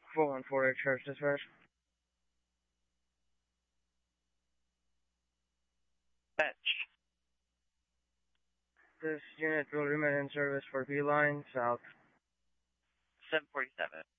414 Church Dispatch. Fetch. This unit will remain in service for Beeline South. 747.